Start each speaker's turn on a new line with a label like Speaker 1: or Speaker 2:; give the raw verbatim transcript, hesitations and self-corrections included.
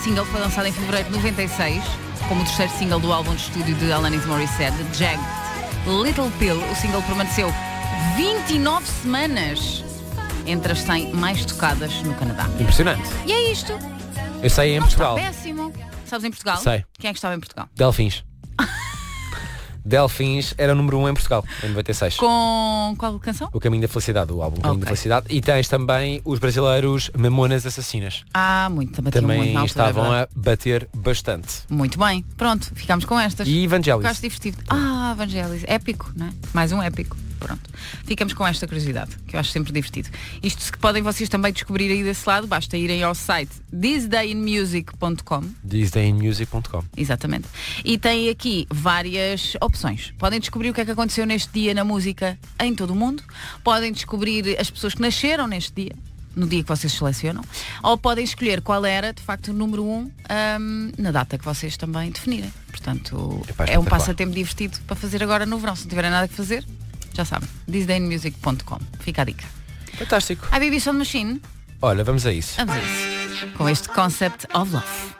Speaker 1: single foi lançado em fevereiro de noventa e seis, como o terceiro single do álbum de estúdio de Alanis Morissette, Jagged Little Pill. O single permaneceu vinte e nove semanas entre as cem mais tocadas no Canadá.
Speaker 2: Impressionante.
Speaker 1: E é isto.
Speaker 2: Eu sei em
Speaker 1: Não está
Speaker 2: Portugal.
Speaker 1: péssimo. Sabes em Portugal?
Speaker 2: Sei.
Speaker 1: Quem é que estava em Portugal?
Speaker 2: Delfins. Delfins era o número um em Portugal, em noventa e seis.
Speaker 1: Com qual canção?
Speaker 2: O Caminho da Felicidade, o álbum Caminho
Speaker 1: Ok.
Speaker 2: da Felicidade. E tens também os brasileiros Mamonas Assassinas.
Speaker 1: Ah, muito. Batiam muito
Speaker 2: Também
Speaker 1: na altura,
Speaker 2: estavam
Speaker 1: é verdade.
Speaker 2: a bater bastante.
Speaker 1: Muito bem. Pronto, ficamos com estas.
Speaker 2: E Evangelis.
Speaker 1: Gosto divertido. Ah, Evangelis. Épico, não é? Mais um épico. Pronto. Ficamos com esta curiosidade, que eu acho sempre divertido. Isto se podem vocês também descobrir aí desse lado, basta irem ao site this day in music ponto com.
Speaker 2: this day in music ponto com.
Speaker 1: Exatamente. E tem aqui várias opções. Podem descobrir o que é que aconteceu neste dia na música em todo o mundo. Podem descobrir as pessoas que nasceram neste dia, no dia que vocês selecionam. Ou podem escolher qual era, de facto, o número um hum, na data que vocês também definirem. Portanto,
Speaker 2: Epá,
Speaker 1: é um
Speaker 2: espetacular.
Speaker 1: passatempo divertido para fazer agora no verão. Se não tiverem nada que fazer, já sabem. this day in music ponto com. Fica a dica.
Speaker 2: Fantástico.
Speaker 1: A B B Sound Machine.
Speaker 2: Olha, vamos a isso.
Speaker 1: Vamos a isso. Com este Concept of Love.